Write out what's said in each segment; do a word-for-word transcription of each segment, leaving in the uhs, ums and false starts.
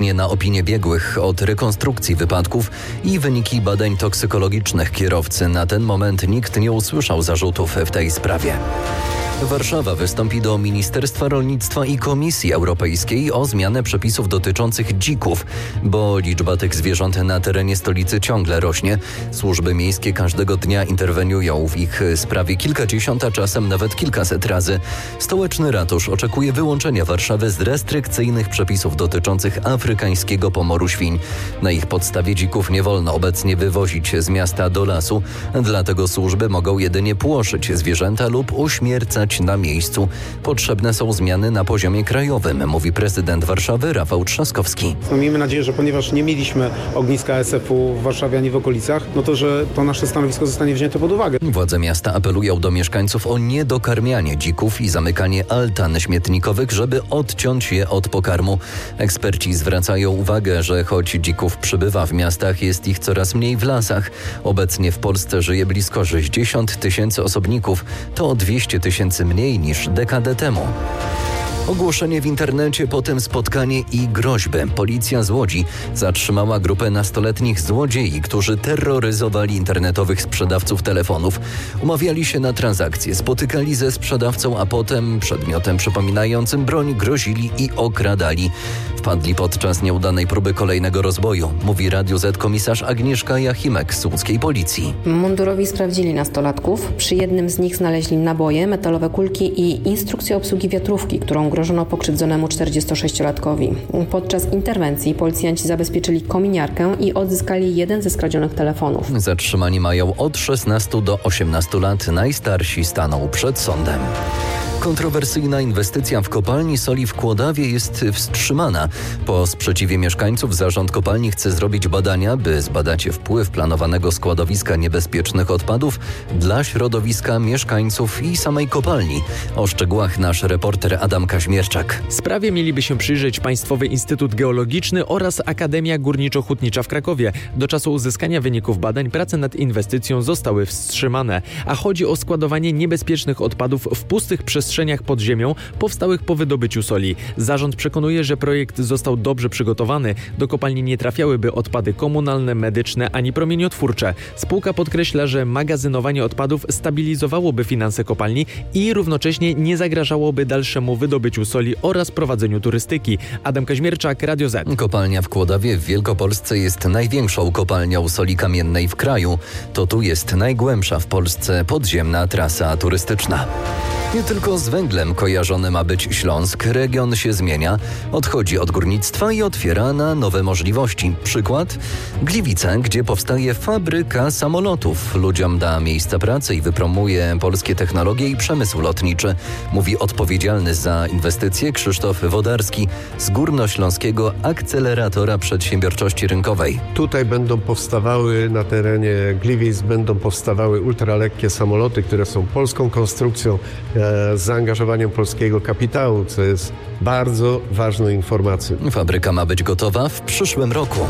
uzależnienie na opinię biegłych od rekonstrukcji wypadków i wyniki badań toksykologicznych kierowcy. Na ten moment nikt nie usłyszał zarzutów w tej sprawie. Warszawa wystąpi do Ministerstwa Rolnictwa i Komisji Europejskiej o zmianę przepisów dotyczących dzików, bo liczba tych zwierząt na terenie stolicy ciągle rośnie. Służby miejskie każdego dnia interweniują w ich sprawie kilkadziesiąt, a czasem nawet kilkaset razy. Stołeczny ratusz oczekuje wyłączenia Warszawy z restrykcyjnych przepisów dotyczących afrykańskiego pomoru świń. Na ich podstawie dzików nie wolno obecnie wywozić z miasta do lasu, dlatego służby mogą jedynie płoszyć zwierzęta lub uśmiercać na miejscu. Potrzebne są zmiany na poziomie krajowym, mówi prezydent Warszawy Rafał Trzaskowski. No, miejmy nadzieję, że ponieważ nie mieliśmy ogniska A S F-u w Warszawie ani w okolicach, no to, że to nasze stanowisko zostanie wzięte pod uwagę. Władze miasta apelują do mieszkańców o niedokarmianie dzików i zamykanie altan śmietnikowych, żeby odciąć je od pokarmu. Eksperci zwracają uwagę, że choć dzików przybywa w miastach, jest ich coraz mniej w lasach. Obecnie w Polsce żyje blisko sześćdziesiąt tysięcy osobników. To o dwieście tysięcy mniej niż dekadę temu. Ogłoszenie w internecie, potem spotkanie i groźby. Policja z Łodzi zatrzymała grupę nastoletnich złodziei, którzy terroryzowali internetowych sprzedawców telefonów. Umawiali się na transakcje, spotykali ze sprzedawcą, a potem przedmiotem przypominającym broń grozili i okradali. Wpadli podczas nieudanej próby kolejnego rozboju, mówi Radiu Z komisarz Agnieszka Jachimek z łódzkiej policji. Mundurowi sprawdzili nastolatków. Przy jednym z nich znaleźli naboje, metalowe kulki i instrukcję obsługi wiatrówki, którą grożono pokrzywdzonemu czterdziestosześciolatkowi. Podczas interwencji policjanci zabezpieczyli kominiarkę i odzyskali jeden ze skradzionych telefonów. Zatrzymani mają od szesnastu do osiemnastu lat. Najstarsi staną przed sądem. Kontrowersyjna inwestycja w kopalni soli w Kłodawie jest wstrzymana. Po sprzeciwie mieszkańców zarząd kopalni chce zrobić badania, by zbadać wpływ planowanego składowiska niebezpiecznych odpadów dla środowiska, mieszkańców i samej kopalni. O szczegółach nasz reporter Adam Kaźmierczak. Sprawie mieliby się przyjrzeć Państwowy Instytut Geologiczny oraz Akademia Górniczo-Hutnicza w Krakowie. Do czasu uzyskania wyników badań prace nad inwestycją zostały wstrzymane, a chodzi o składowanie niebezpiecznych odpadów w pustych przestrzeniach pod ziemią powstałych po wydobyciu soli. Zarząd przekonuje, że projekt został dobrze przygotowany. Do kopalni nie trafiałyby odpady komunalne, medyczne ani promieniotwórcze. Spółka podkreśla, że magazynowanie odpadów stabilizowałoby finanse kopalni i równocześnie nie zagrażałoby dalszemu wydobyciu soli oraz prowadzeniu turystyki. Adam Kaźmierczak, Radio Z. Kopalnia w Kłodawie w Wielkopolsce jest największą kopalnią soli kamiennej w kraju. To tu jest najgłębsza w Polsce podziemna trasa turystyczna. Nie tylko z węglem kojarzony ma być Śląsk. Region się zmienia, odchodzi od górnictwa i otwiera na nowe możliwości. Przykład? Gliwice, gdzie powstaje fabryka samolotów. Ludziom da miejsca pracy i wypromuje polskie technologie i przemysł lotniczy. Mówi odpowiedzialny za inwestycje Krzysztof Wodarski z Górnośląskiego Akceleratora Przedsiębiorczości Rynkowej. Tutaj będą powstawały na terenie Gliwic, będą powstawały ultralekkie samoloty, które są polską konstrukcją, z zaangażowaniem polskiego kapitału, co jest bardzo ważną informacją. Fabryka ma być gotowa w przyszłym roku.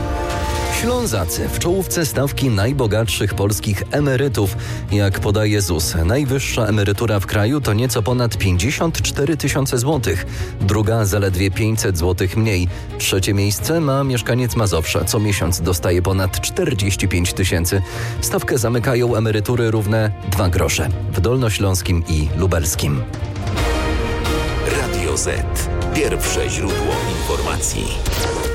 Ślązacy w czołówce stawki najbogatszych polskich emerytów. Jak podaje Z U S, najwyższa emerytura w kraju to nieco ponad pięćdziesiąt cztery tysiące złotych. Druga zaledwie pięćset złotych mniej. Trzecie miejsce ma mieszkaniec Mazowsza. Co miesiąc dostaje ponad czterdzieści pięć tysięcy. Stawkę zamykają emerytury równe dwa grosze w Dolnośląskim i Lubelskim. Radio Z. Pierwsze źródło informacji.